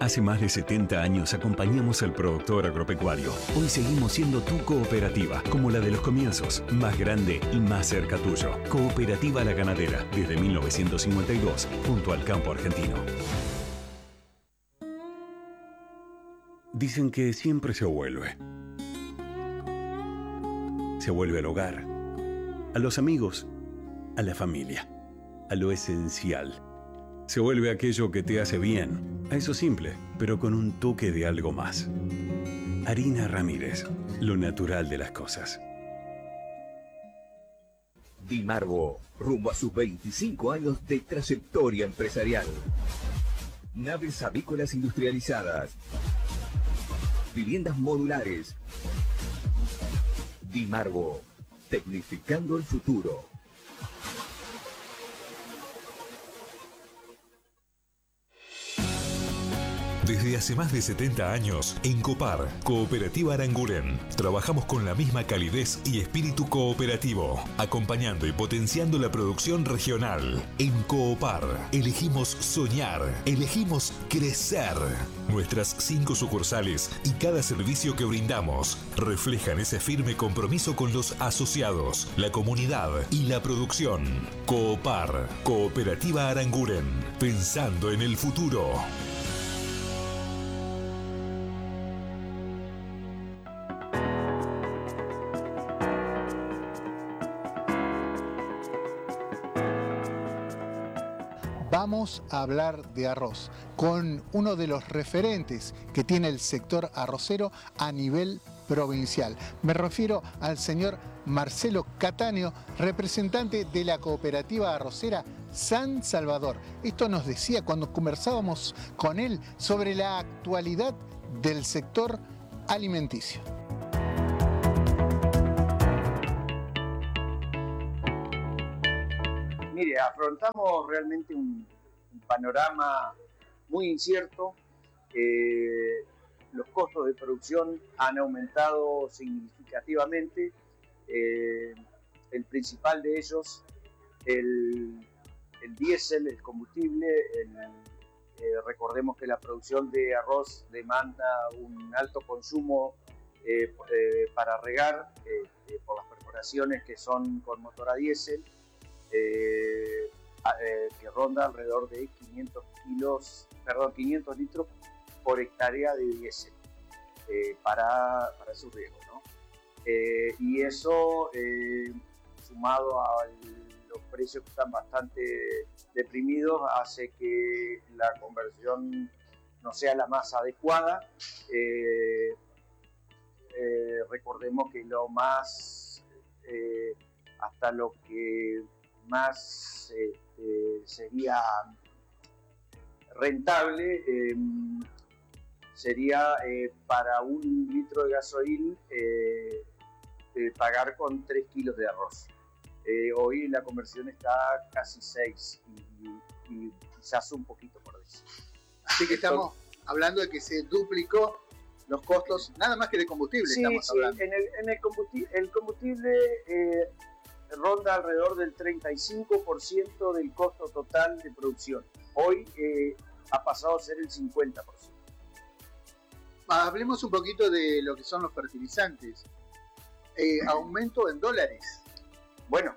Hace más de 70 años acompañamos al productor agropecuario. Hoy seguimos siendo tu cooperativa, como la de los comienzos, más grande y más cerca tuyo. Cooperativa La Ganadera, desde 1952, junto al campo argentino. Dicen que siempre se vuelve. Se vuelve al hogar, a los amigos, a la familia, a lo esencial. Se vuelve aquello que te hace bien, a eso simple, pero con un toque de algo más. Harina Ramírez, lo natural de las cosas. Dimarvo, rumbo a sus 25 años de trayectoria empresarial. Naves avícolas industrializadas. Viviendas modulares. Dimarvo, tecnificando el futuro. Desde hace más de 70 años, en Copar, Cooperativa Aranguren, trabajamos con la misma calidez y espíritu cooperativo, acompañando y potenciando la producción regional. En Coopar, elegimos soñar, elegimos crecer. Nuestras 5 sucursales y cada servicio que brindamos reflejan ese firme compromiso con los asociados, la comunidad y la producción. Coopar, Cooperativa Aranguren, pensando en el futuro. Vamos a hablar de arroz con uno de los referentes que tiene el sector arrocero a nivel provincial. Me refiero al señor Marcelo Cattaneo, representante de la cooperativa arrocera San Salvador. Esto nos decía cuando conversábamos con él sobre la actualidad del sector alimenticio. Mire, afrontamos realmente un panorama muy incierto. Los costos de producción han aumentado significativamente. El principal de ellos, el diésel, el combustible. Recordemos que la producción de arroz demanda un alto consumo para regar por las perforaciones que son con motor a diésel. Que ronda alrededor de 500 litros por hectárea de diésel para su riego, ¿no? Y eso, sumado a los precios que están bastante deprimidos, hace que la conversión no sea la más adecuada. Recordemos que lo más, hasta lo que más sería rentable sería para un litro de gasoil pagar con 3 kilos de arroz. Hoy la conversión está casi 6 y quizás un poquito por eso. Así que estamos hablando de que se duplicó los costos, nada más que de combustible. Sí, estamos hablando. En el combustible ronda alrededor del 35% del costo total de producción. Hoy ha pasado a ser el 50%. Hablemos un poquito de lo que son los fertilizantes. Aumento en dólares. Bueno,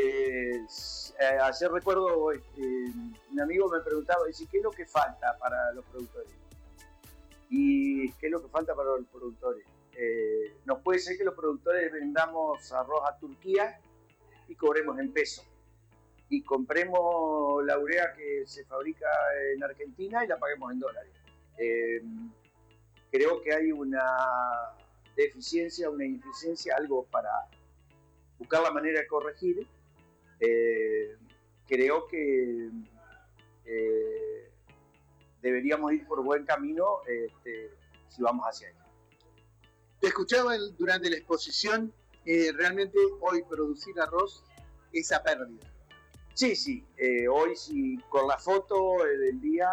ayer recuerdo, un amigo me preguntaba, dice, ¿qué es lo que falta para los productores? ¿Y qué es lo que falta para los productores? No puede ser que los productores vendamos arroz a Turquía y cobremos en peso, y compremos la urea que se fabrica en Argentina y la paguemos en dólares. Creo que hay una deficiencia, una ineficiencia, algo para buscar la manera de corregir. Creo que deberíamos ir por buen camino si vamos hacia ahí. Te escuchaba durante la exposición. Realmente hoy producir arroz es a pérdida. Sí. Hoy sí, con la foto del día,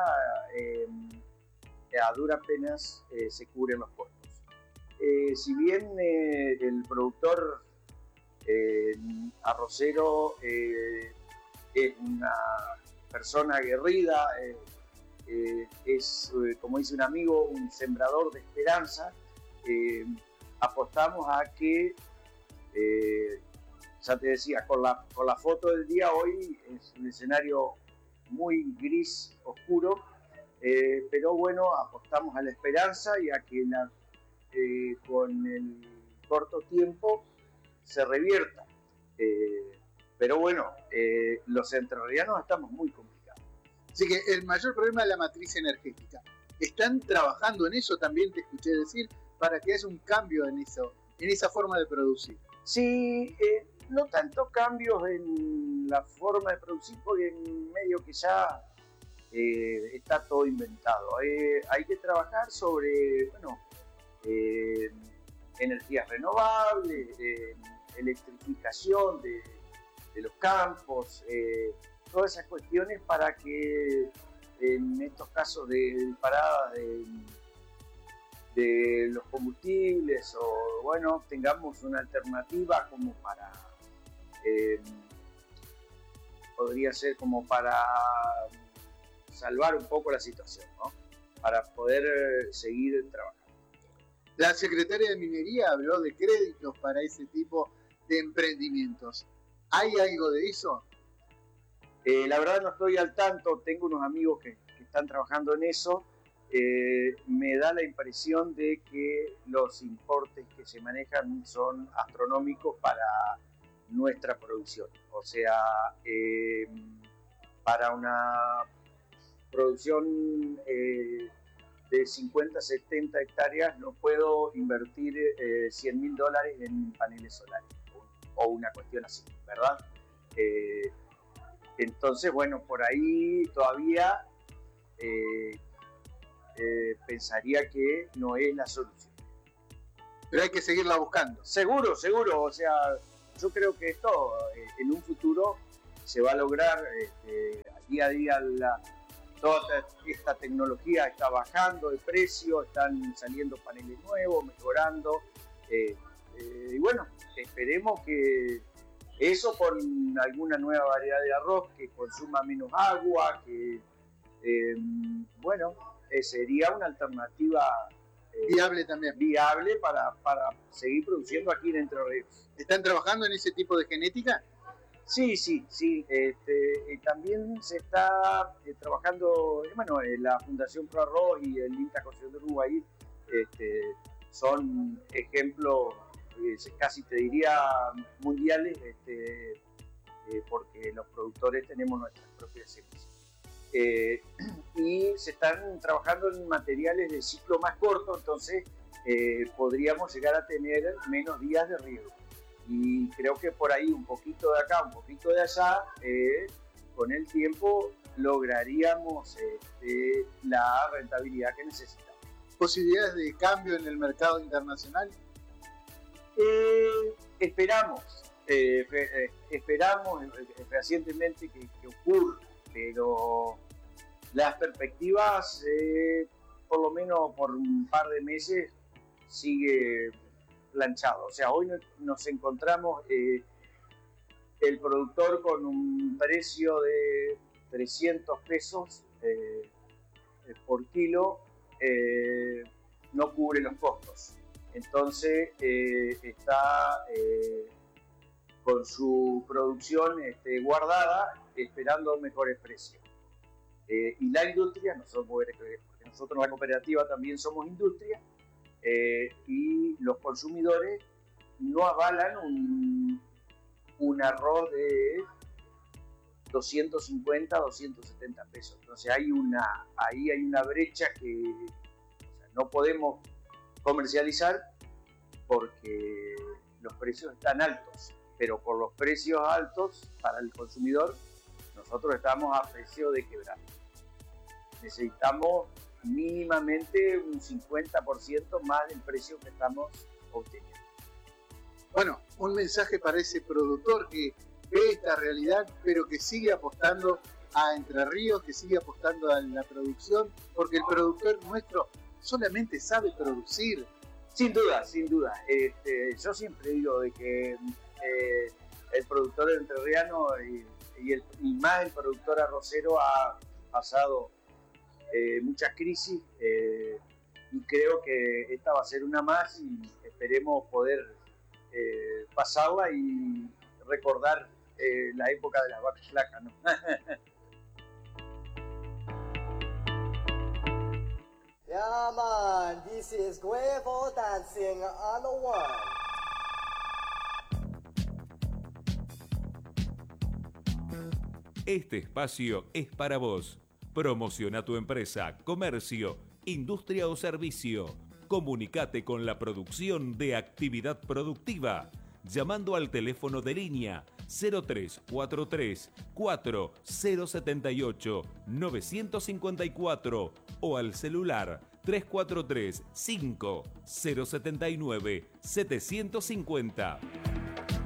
a duras penas se cubren los costos. Si bien el productor arrocero es una persona aguerrida, es, como dice un amigo, un sembrador de esperanza. Apostamos a que, ya te decía, con la foto del día hoy es un escenario muy gris, oscuro, pero bueno, apostamos a la esperanza y a que con el corto tiempo se revierta. Pero bueno, los entrerrianos estamos muy complicados. Así que el mayor problema es la matriz energética. ¿Están trabajando en eso? También te escuché decir, para que haya un cambio en eso, en esa forma de producir. Sí, no tanto cambios en la forma de producir, porque en medio que ya está todo inventado. Hay que trabajar sobre, bueno, energías renovables, electrificación de los campos, todas esas cuestiones para que en estos casos de parada de los combustibles o bueno, tengamos una alternativa como para podría ser como para salvar un poco la situación, ¿no? Para poder seguir trabajando. La secretaria de Minería habló de créditos para ese tipo de emprendimientos. ¿Hay algo de eso? La verdad no estoy al tanto, tengo unos amigos que están trabajando en eso. Me da la impresión de que los importes que se manejan son astronómicos para nuestra producción. O sea, para una producción de 50, 70 hectáreas no puedo invertir $100.000 en paneles solares o una cuestión así, ¿verdad? Entonces, bueno, por ahí todavía pensaría que no es la solución. Pero hay que seguirla buscando. Seguro, o sea, yo creo que esto en un futuro se va a lograr. Día a día toda esta tecnología está bajando de precio, están saliendo paneles nuevos, mejorando, y bueno, esperemos que eso con alguna nueva variedad de arroz que consuma menos agua, que bueno, sería una alternativa viable también. Viable para seguir produciendo aquí en Entre Ríos. ¿Están trabajando en ese tipo de genética? Sí. También se está trabajando, bueno, la Fundación Pro Arroz y el INTA Concepción de Uruguay son ejemplos, casi te diría mundiales, porque los productores tenemos nuestras propias semillas. Y se están trabajando en materiales de ciclo más corto, entonces podríamos llegar a tener menos días de riego. Y creo que por ahí, un poquito de acá, un poquito de allá, con el tiempo lograríamos la rentabilidad que necesitamos. ¿Posibilidades de cambio en el mercado internacional? Esperamos fehacientemente que ocurra, pero las perspectivas, por lo menos por un par de meses, sigue planchado. O sea, hoy nos encontramos el productor con un precio de 300 pesos por kilo, no cubre los costos. Entonces está con su producción guardada, esperando mejores precios. Y la industria, porque nosotros la cooperativa también somos industria, y los consumidores no avalan un arroz de 250, 270 pesos. Entonces ahí hay una brecha que, o sea, no podemos comercializar porque los precios están altos, pero por los precios altos para el consumidor nosotros estamos a precio de quebrar. Necesitamos mínimamente un 50% más del precio que estamos obteniendo. Bueno, un mensaje para ese productor que ve esta realidad, pero que sigue apostando a Entre Ríos, que sigue apostando a la producción, porque el productor nuestro solamente sabe producir. Sin duda. Yo siempre digo de que el productor entrerriano y más el productor arrocero ha pasado muchas crisis y creo que esta va a ser una más y esperemos poder pasarla y recordar la época de las vacas flacas, ¿no? Yeah, man, this is Guevo dancing on the one. Este espacio es para vos. Promociona tu empresa, comercio, industria o servicio. Comunicate con la producción de actividad productiva llamando al teléfono de línea 0343 4078 954 o al celular 343 5079 750.